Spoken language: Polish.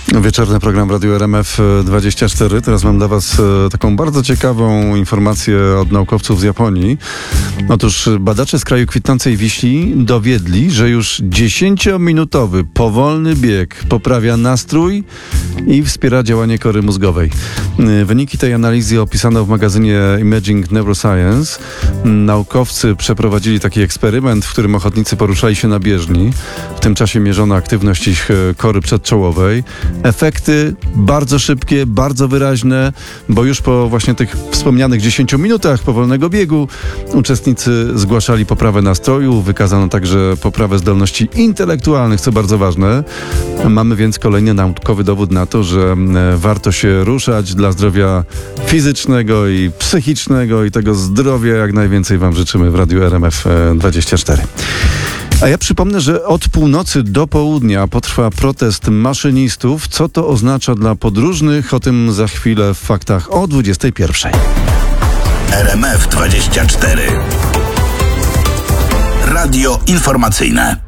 Wieczorny program Radio RMF24. Teraz mam dla Was taką bardzo ciekawą informację od naukowców z Japonii. Otóż badacze z kraju kwitnącej wiśni dowiedli, że już 10-minutowy powolny bieg poprawia nastrój i wspiera działanie kory mózgowej. Wyniki tej analizy opisano w magazynie Imaging Neuroscience. Naukowcy przeprowadzili taki eksperyment, w którym ochotnicy poruszali się na bieżni. W tym czasie mierzono aktywność ich kory przedczołowej. Efekty bardzo szybkie, bardzo wyraźne, bo już po właśnie tych wspomnianych 10 minutach powolnego biegu uczestnicy zgłaszali poprawę nastroju, wykazano także poprawę zdolności intelektualnych, co bardzo ważne. Mamy więc kolejny naukowy dowód na to, że warto się ruszać dla zdrowia fizycznego i psychicznego i tego zdrowia jak najwięcej Wam życzymy w Radiu RMF24. A ja przypomnę, że od północy do południa potrwa protest maszynistów. Co to oznacza dla podróżnych? O tym za chwilę w faktach o 21. RMF24. Radio informacyjne.